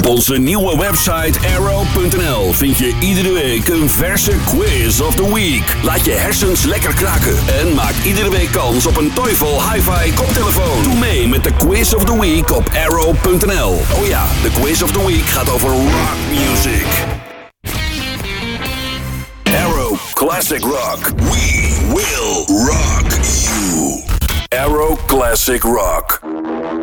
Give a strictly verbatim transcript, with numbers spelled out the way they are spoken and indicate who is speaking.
Speaker 1: Op onze nieuwe website arrow punt n l vind je iedere week een verse quiz of the week. Laat je hersens lekker kraken en maak iedere week kans op een Teufel Hi-Fi koptelefoon. Doe mee met de quiz of the week op arrow punt n l. Oh ja, de quiz of the week gaat over rock music. Arrow Classic Rock. We will rock you. Arrow Classic Rock.